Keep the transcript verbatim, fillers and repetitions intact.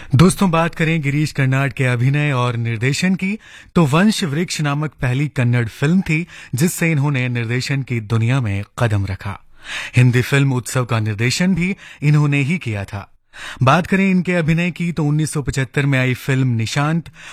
दोस्तों, बात करें गिरीश कर्नाड के अभिनय और निर्देशन की, तो वंश वृक्ष नामक पहली कन्नड़ फिल्म थी जिससे इन्होंने निर्देशन की दुनिया में कदम रखा। हिंदी फिल्म उत्सव का निर्देशन भी इन्होंने ही किया था। बात करें इनके अभिनय की तो उन्नीस सौ पचहत्तर में आई फिल्म निशांत